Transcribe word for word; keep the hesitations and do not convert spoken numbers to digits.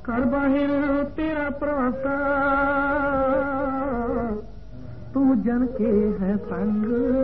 कर बाहिर तेरा प्रवासा, तू जन के है संग